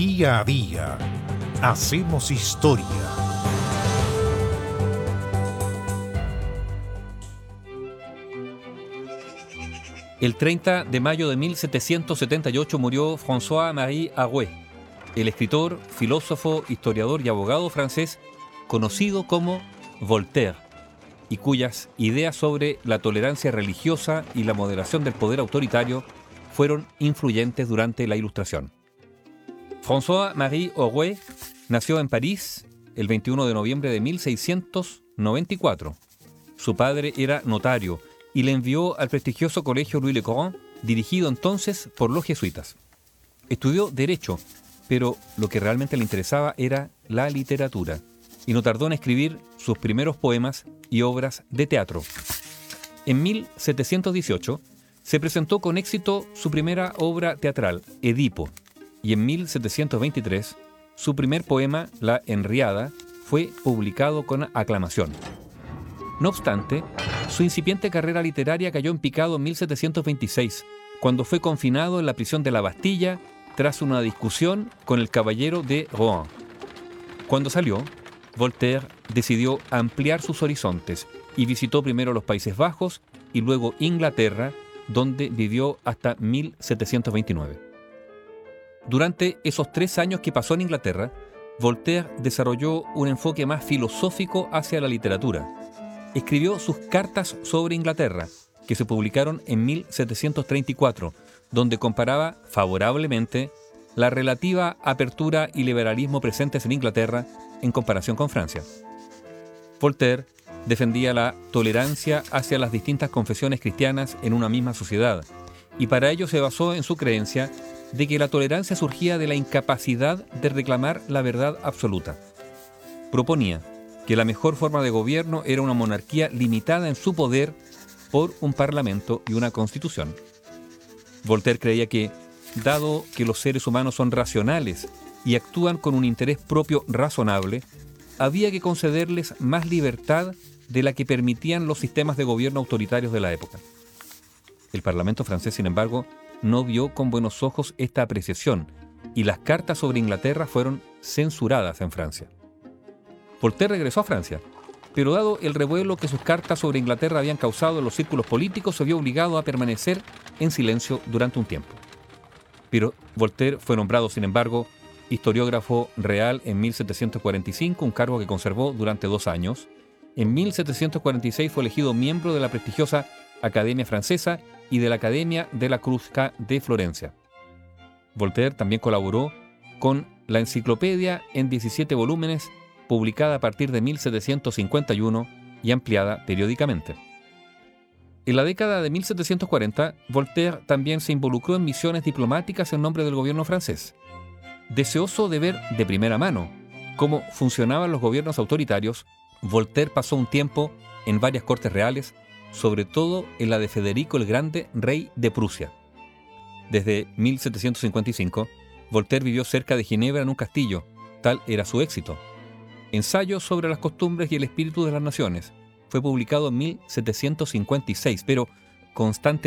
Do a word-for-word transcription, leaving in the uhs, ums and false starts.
Día a día hacemos historia. El treinta de mayo de mil setecientos setenta y ocho murió François-Marie Arouet, el escritor, filósofo, historiador y abogado francés conocido como Voltaire, y cuyas ideas sobre la tolerancia religiosa y la moderación del poder autoritario fueron influyentes durante la Ilustración. François-Marie Arouet nació en París el veintiuno de noviembre de mil seiscientos noventa y cuatro. Su padre era notario y le envió al prestigioso colegio Louis le Grand, dirigido entonces por los jesuitas. Estudió Derecho, pero lo que realmente le interesaba era la literatura, y no tardó en escribir sus primeros poemas y obras de teatro. En mil setecientos dieciocho se presentó con éxito su primera obra teatral, Edipo, y en mil setecientos veintitrés su primer poema, La Henriada, fue publicado con aclamación. No obstante, su incipiente carrera literaria cayó en picado en mil setecientos veintiséis, cuando fue confinado en la prisión de la Bastilla tras una discusión con el caballero de Rohan. Cuando salió, Voltaire decidió ampliar sus horizontes y visitó primero los Países Bajos y luego Inglaterra, donde vivió hasta mil setecientos veintinueve. Durante esos tres años que pasó en Inglaterra, Voltaire desarrolló un enfoque más filosófico hacia la literatura. Escribió sus Cartas sobre Inglaterra, que se publicaron en mil setecientos treinta y cuatro, donde comparaba favorablemente la relativa apertura y liberalismo presentes en Inglaterra en comparación con Francia. Voltaire defendía la tolerancia hacia las distintas confesiones cristianas en una misma sociedad, y para ello se basó en su creencia de que la tolerancia surgía de la incapacidad de reclamar la verdad absoluta. Proponía que la mejor forma de gobierno era una monarquía limitada en su poder por un parlamento y una constitución. Voltaire creía que, dado que los seres humanos son racionales y actúan con un interés propio razonable, había que concederles más libertad de la que permitían los sistemas de gobierno autoritarios de la época. El Parlamento francés, sin embargo, no vio con buenos ojos esta apreciación, y las cartas sobre Inglaterra fueron censuradas en Francia. Voltaire regresó a Francia, pero dado el revuelo que sus cartas sobre Inglaterra habían causado en los círculos políticos, se vio obligado a permanecer en silencio durante un tiempo. Pero Voltaire fue nombrado, sin embargo, historiógrafo real en mil setecientos cuarenta y cinco, un cargo que conservó durante dos años. En mil setecientos cuarenta y seis fue elegido miembro de la prestigiosa Academia Francesa y de la Academia de la Crusca de Florencia. Voltaire también colaboró con la Enciclopedia en diecisiete volúmenes, publicada a partir de mil setecientos cincuenta y uno y ampliada periódicamente. En la década de mil setecientos cuarenta, Voltaire también se involucró en misiones diplomáticas en nombre del gobierno francés. Deseoso de ver de primera mano cómo funcionaban los gobiernos autoritarios, Voltaire pasó un tiempo en varias cortes reales, sobre todo en la de Federico el Grande, rey de Prusia. Desde mil setecientos cincuenta y cinco, Voltaire vivió cerca de Ginebra en un castillo, tal era su éxito. Ensayo sobre las costumbres y el espíritu de las naciones fue publicado en mil setecientos cincuenta y seis, pero constantemente